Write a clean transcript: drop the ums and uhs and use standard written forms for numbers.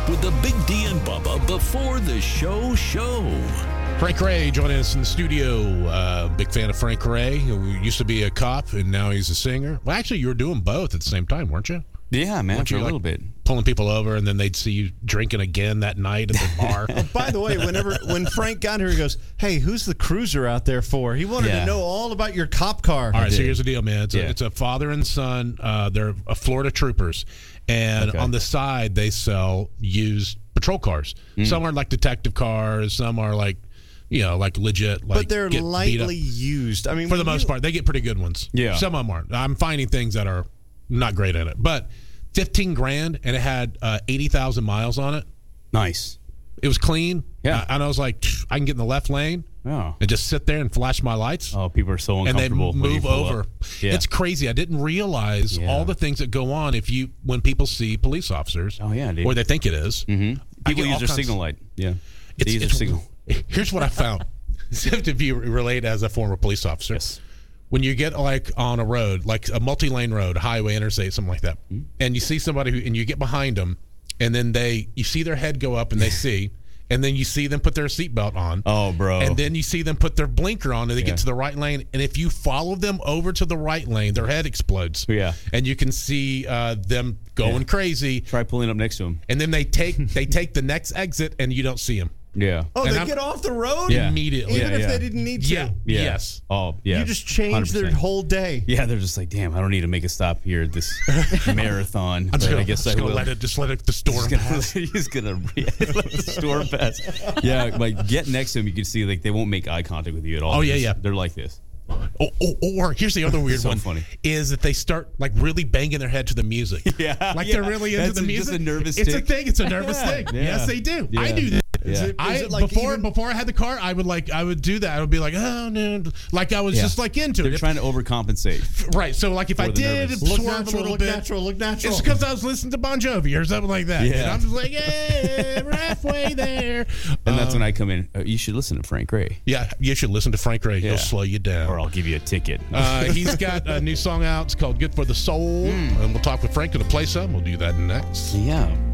with the Big D and Bubba before the show. Frank Ray joining us in the studio. Big fan of Frank Ray, who used to be a cop and now he's a singer. Well, actually, you were doing both at the same time, weren't you? Yeah, man, Weren't for you a little bit. Pulling people over, and then they'd see you drinking again that night at the bar. By the way, when Frank got here, he goes, "Hey, who's the cruiser out there for?" He wanted to know all about your cop car. All right, so here's the deal, man. It's a father and son. They're Florida troopers, and on the side they sell used patrol cars. Some are like detective cars. Some are like, like legit. Like, but they're lightly used. I mean, for the most part, they get pretty good ones. Yeah, some of them aren't. I'm finding things that are not great in it, but $15,000 and it had 80,000 miles on it. Nice. It was clean. Yeah, and I was like, I can get in the left lane. Oh. And just sit there and flash my lights. Oh, people are so uncomfortable. And they move over. Yeah. It's crazy. I didn't realize all the things that go on when people see police officers. Oh, yeah, dude. Or they think it is. Mm-hmm. People use their signal light. Yeah. They use their signal. Here's what I found. If you relate as a former police officer. Yes. When you get like on a road, like a multi-lane road, highway, interstate, something like that, and you see somebody and you get behind them, and then you see their head go up and they see, and then you see them put their seatbelt on. Oh, bro. And then you see them put their blinker on and they get to the right lane. And if you follow them over to the right lane, their head explodes. Yeah. And you can see them going crazy. Try pulling up next to them. And then they take the next exit and you don't see them. Yeah. Oh, they get off the road immediately. even if they didn't need to. Yeah. Yes. Oh, yeah. You just changed 100%. their whole day. Yeah, they're just like, damn, I don't need to make a stop here at this marathon. I'm just I gonna, guess I will. let the storm pass. He's gonna let the storm pass. Yeah, like get next to him, you can see like they won't make eye contact with you at all. Oh yeah. They're like this. Or here's the other weird one. Funny. Is that they start like really banging their head to the music. Yeah, like they're really into the music. Just a nervous it's tick. a thing. It's a nervous thing. Yeah. Yes, they do. Yeah. I do that. Yeah. Is it like before I had the car, I would do that. I would be like, oh no, like I was just like into They're it. trying to overcompensate. Right. So like if I did Look swerve natural, a little look bit, natural, look natural. it's because I was listening to Bon Jovi or something like that. Yeah. And I'm just like, yeah, we're halfway there. And that's when I come in. You should listen to Frank Ray. Yeah, you should listen to Frank Ray. He'll slow you down. Or I'll give you a ticket. He's got a new song out. It's called Good for the Soul. And we'll talk with Frank. Gonna play some. We'll do that next. Yeah.